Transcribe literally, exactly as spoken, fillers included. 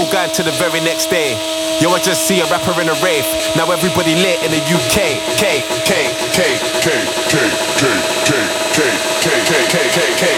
still going to the very next day. Yo, I just see a rapper in a rave. Now everybody lit in the U K. K, K, K, K, K, K, K, K, K, K, K, K, K.